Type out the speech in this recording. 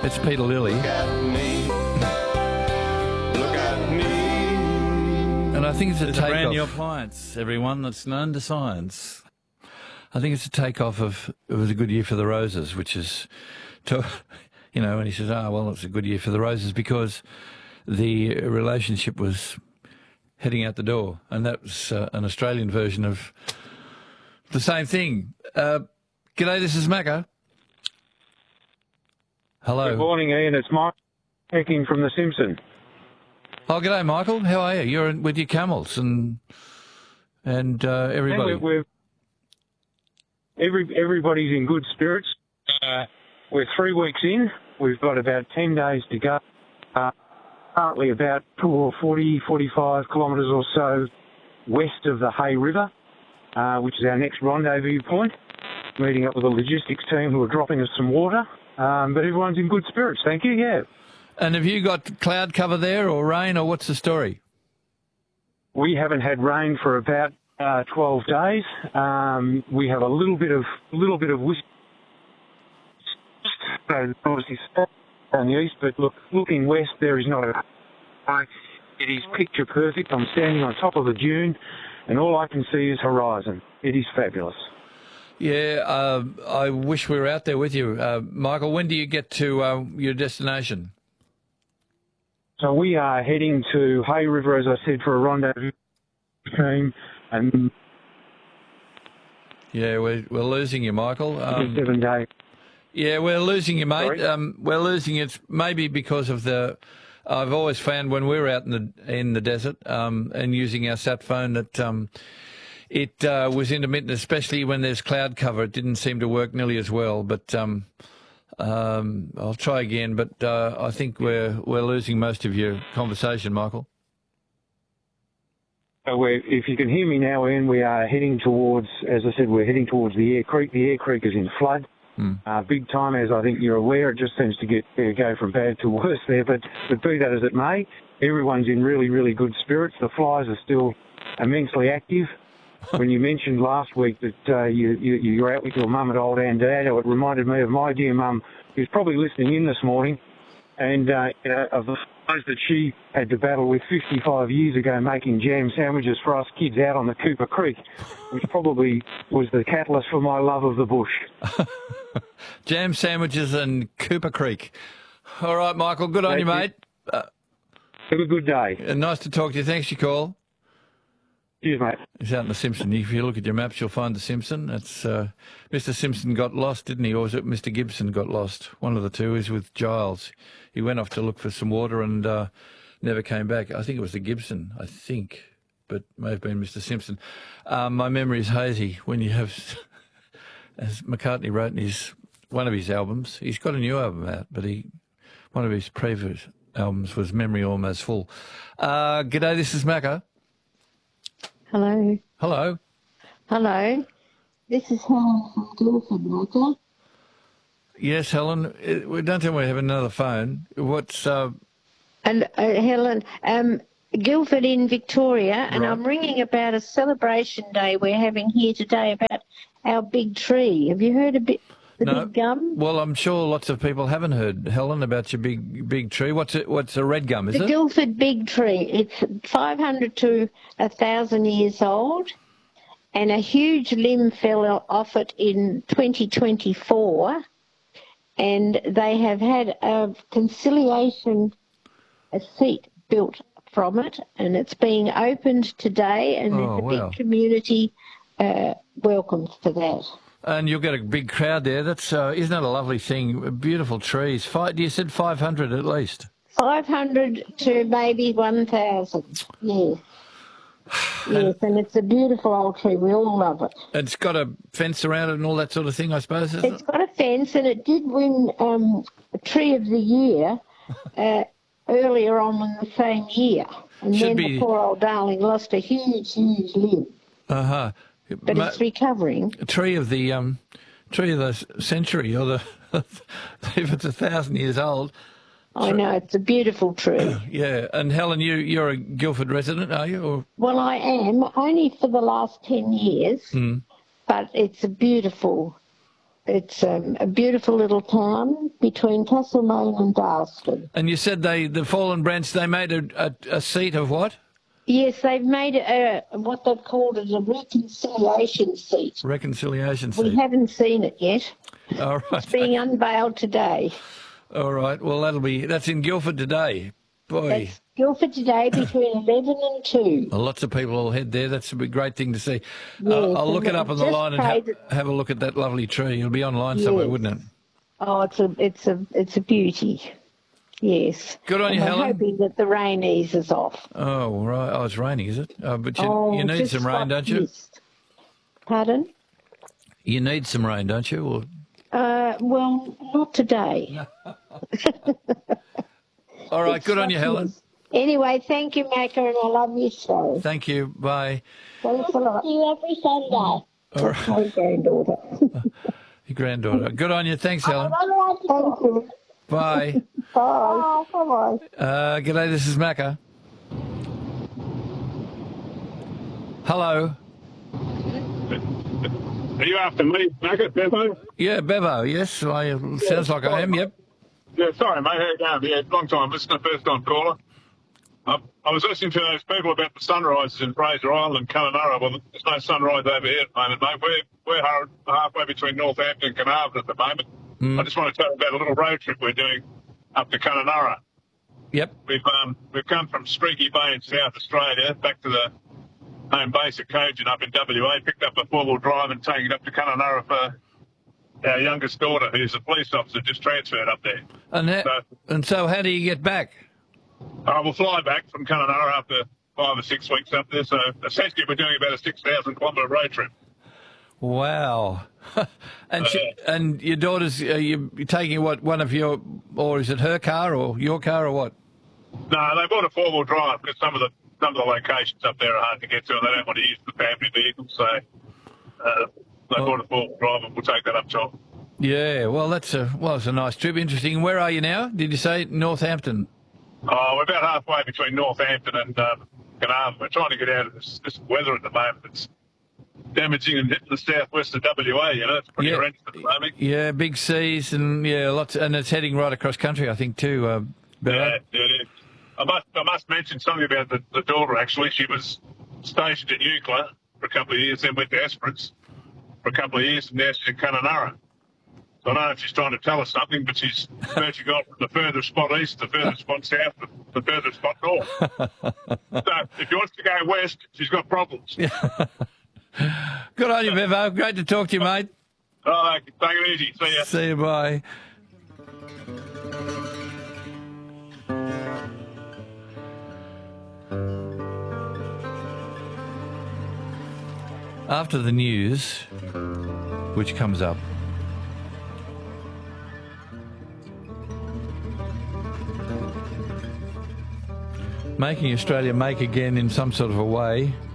It's Peter Lilly. Look at me. And I think it's a It's a brand new takeoff. appliance, everyone, that's known to science. I think it's a takeoff of it was a good year for the roses, which is, and he says, well, it's a good year for the roses because the relationship was heading out the door. And that was an Australian version of the same thing. G'day, this is Macca. Hello. Good morning, Ian. It's Mike speaking from The Simpson. Oh, g'day, Michael. How are you? You're with your camels and everybody. Everybody's in good spirits. We're 3 weeks in. We've got about 10 days to go. Partly about 45 kilometres or so west of the Hay River, which is our next rendezvous point. Meeting up with the logistics team who are dropping us some water. But everyone's in good spirits, thank you, yeah. And have you got cloud cover there or rain or what's the story? We haven't had rain for about 12 days. We have a little bit of whisk. So obviously on the east, but looking west, there is not a. It is picture perfect. I'm standing on top of a dune, and all I can see is horizon. It is fabulous. Yeah, I wish we were out there with you, Michael. When do you get to your destination? So we are heading to Hay River, as I said, for a rendezvous team, and yeah, we're losing you, Michael. 7 days. Yeah, we're losing you, mate. Sorry? We're losing you. It's maybe because of the. I've always found when we're out in the desert and using our sat phone that it was intermittent, especially when there's cloud cover. It didn't seem to work nearly as well. But I'll try again. But I think we're losing most of your conversation, Michael. So if you can hear me now, Ian, we are heading towards, as I said, we're heading towards the Eyre Creek. The Eyre Creek is in flood. Big time, as I think you're aware. It just seems to go from bad to worse there. But be that as it may, everyone's in really, really good spirits. The flies are still immensely active. When you mentioned last week that you're out with your mum at Old Andado, it reminded me of my dear mum, who's probably listening in this morning, and of the flies that she had to battle with 55 years ago making jam sandwiches for us kids out on the Cooper Creek, which probably was the catalyst for my love of the bush. Jam sandwiches and Cooper Creek. All right, Michael, good on you, mate. Have a good day. Nice to talk to you. Thanks for your call. Cheers, mate. He's out in the Simpson. If you look at your maps, you'll find the Simpson. It's Mr. Simpson got lost, didn't he? Or was it Mr. Gibson got lost? One of the two is with Giles. He went off to look for some water and never came back. I think it was the Gibson, but it may have been Mr. Simpson. My memory is hazy when you have, as McCartney wrote in one of his albums, he's got a new album out, but one of his previous albums was Memory Almost Full. G'day, this is Macca. Hello. Hello. Hello. This is Helen from Guildford, Macca. Yes, Helen. Don't tell me we have another phone. What's... And Helen, Guildford in Victoria, and Right. I'm ringing about a celebration day we're having here today about our big tree. Have you heard the No. big gum? Well, I'm sure lots of people haven't heard, Helen, about your big tree. What's a red gum, is The it? Guildford big tree. It's 500 to 1,000 years old, and a huge limb fell off it in 2024, and they have had a conciliation seat built from it, and it's being opened today, and there's a wow. big community welcome for that. And you'll get a big crowd there. That's isn't that a lovely thing? Beautiful trees. You said 500 at least. 500 to maybe 1,000, yes. Yes, and it's a beautiful old tree. We all love it. It's got a fence around it and all that sort of thing, I suppose, isn't It's got a fence, and it did win Tree of the Year earlier on in the same year. And Should then be- the poor old darling lost a huge, huge limb. Uh-huh. But it's recovering. Tree of the century, or if it's 1,000 years old. I know, it's a beautiful tree. Yeah, and Helen, you're a Guildford resident, are you? Or? Well, I am, only for the last 10 years, but it's a beautiful It's a beautiful little town between Castlemaine and Darlston. And you said the Fallen Branch, they made a seat of what? Yes, they've made what they've called a reconciliation seat. Reconciliation We seat. haven't seen it yet. All right. It's being unveiled today. All right. Well, that's in Guildford today. Boy. That's Guildford today between 11 and 2. Well, lots of people will head there. That's a great thing to see. Yes, I'll look it up on the just line and have a look at that lovely tree. It'll be online somewhere, wouldn't it? Oh, it's a beauty. Yes. Good on you, We're Helen. hoping that the rain eases off. Oh, right. Oh, it's raining, is it? But you need just some rain, like don't you? mist. Pardon? You need some rain, don't you? Or... Well, not today. All right. Good on you, Helen. Anyway, thank you, Macca, and I love your show. Thank you. Bye. Thanks a lot. See you every Sunday. All right. My granddaughter. Your granddaughter. Good on you. Thanks, Helen. Thank you. Bye. Bye. Bye-bye. G'day, this is Macca. Hello. Are you after me, Macca, Bevo? Yeah, Bevo, yes. Sounds like I am, yep. Yeah, sorry, mate. How you going? Yeah, long time listener, first time caller. I was listening to those people about the sunrises in Fraser Island, Kununurra. Well, there's no sunrise over here at the moment, mate. We're halfway between Northampton and Carnarvon at the moment. I just want to tell you about a little road trip we're doing up to Kununurra. Yep. We've come from Streaky Bay in South Australia back to the home base at Cogent up in WA, picked up a four-wheel drive and taken it up to Kununurra for our youngest daughter, who's a police officer, just transferred up there. And so how do you get back? We'll fly back from Kununurra after 5 or 6 weeks up there. So essentially we're doing about a 6,000 kilometre road trip. Wow. And your daughter's, you're taking what, one of your, or is it her car or your car or what? No, they bought a four-wheel drive because some of the locations up there are hard to get to and they don't want to use the family vehicle. So they bought a four-wheel drive and we'll take that up top. Yeah, well, it's a nice trip. Interesting. Where are you now? Did you say Northampton? We're about halfway between Northampton and Carnarvon. We're trying to get out of this weather at the moment. It's damaging and hitting the southwest of WA, you know. It's pretty horrendous at the moment. Yeah, big seas and, lots, and it's heading right across country, I think, too. Yeah, it is. I must mention something about the daughter, actually. She was stationed at Eucla for a couple of years, then went to Esperance for a couple of years, and now she's in Kununurra. So I don't know if she's trying to tell us something, but she's merging on from the furthest spot east, the furthest spot south, the furthest spot north. So if she wants to go west, she's got problems. Good on you, Bevo. Great to talk to you, mate. Oh, take it easy. See ya. See you, bye. After the news, which comes up, making Australia make again in some sort of a way